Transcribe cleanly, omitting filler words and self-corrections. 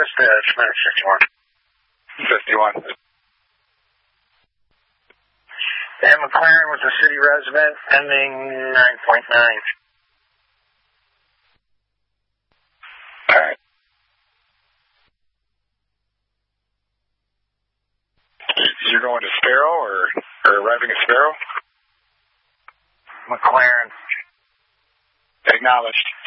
just submitted 51. 51. And McLaren was a city resident, ending 9.9. Alright. You're going to Sparrow or arriving at Sparrow? McLaren. Acknowledged.